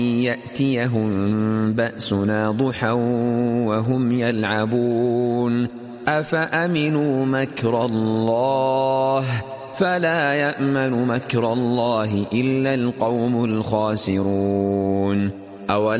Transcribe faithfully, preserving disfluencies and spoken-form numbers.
يأتيهم بأسنا ضحى وهم يلعبون أفأمنوا مكر الله فلا يأمن مكر الله إلا القوم الخاسرون.